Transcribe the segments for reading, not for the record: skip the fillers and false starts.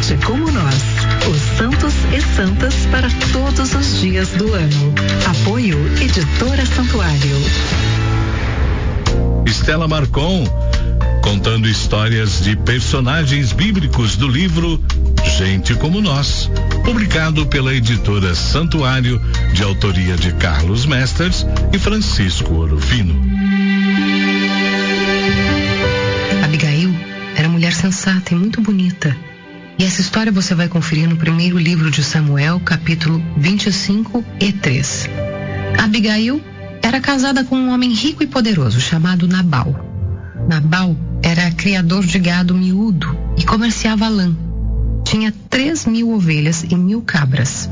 Gente como nós, os santos e santas para todos os dias do ano. Apoio Editora Santuário. Estela Marcon, contando histórias de personagens bíblicos do livro Gente como Nós, publicado pela Editora Santuário, de autoria de Carlos Mesters e Francisco Orofino. Abigail era mulher sensata e muito bonita. E essa história você vai conferir no primeiro livro de Samuel, capítulo 25 e 3. Abigail era casada com um homem rico e poderoso chamado Nabal. Nabal era criador de gado miúdo e comerciava lã. Tinha 3.000 ovelhas e 1.000 cabras.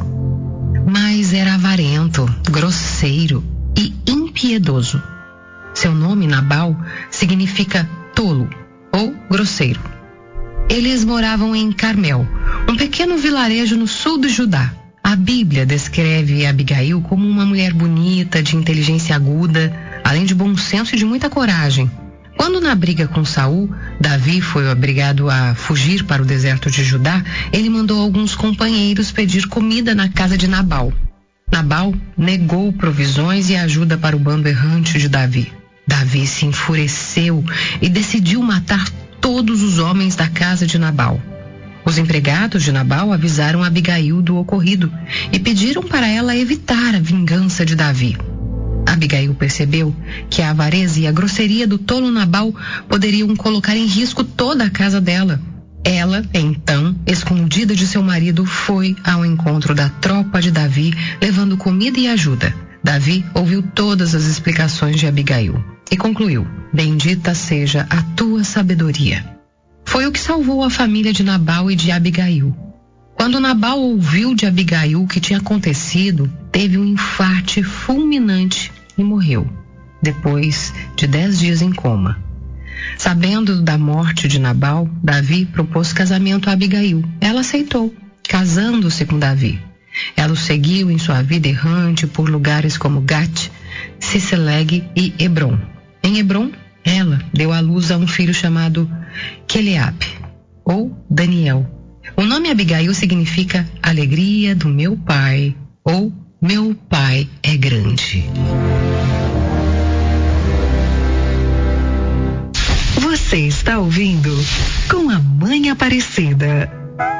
Mas era avarento, grosseiro e impiedoso. Seu nome, Nabal, significa tolo ou grosseiro. Eles moravam em Carmel, um pequeno vilarejo no sul de Judá. A Bíblia descreve Abigail como uma mulher bonita, de inteligência aguda, além de bom senso e de muita coragem. Quando na briga com Saul, Davi foi obrigado a fugir para o deserto de Judá, ele mandou alguns companheiros pedir comida na casa de Nabal. Nabal negou provisões e ajuda para o bando errante de Davi. Davi se enfureceu e decidiu matar todos os homens da casa de Nabal. Os empregados de Nabal avisaram Abigail do ocorrido e pediram para ela evitar a vingança de Davi. Abigail percebeu que a avareza e a grosseria do tolo Nabal poderiam colocar em risco toda a casa dela. Ela, então, escondida de seu marido, foi ao encontro da tropa de Davi, levando comida e ajuda. Davi ouviu todas as explicações de Abigail e concluiu: bendita seja a tua sabedoria. Foi o que salvou a família de Nabal e de Abigail. Quando Nabal ouviu de Abigail o que tinha acontecido, teve um infarte fulminante e morreu, depois de 10 dias em coma. Sabendo da morte de Nabal, Davi propôs casamento a Abigail. Ela aceitou, casando-se com Davi. Ela o seguiu em sua vida errante por lugares como Gat, Siceleg e Hebron. Em Hebron, ela deu à luz a um filho chamado Queleabe, ou Daniel. O nome Abigail significa alegria do meu pai, ou meu pai é grande. Você está ouvindo Com a Mãe Aparecida.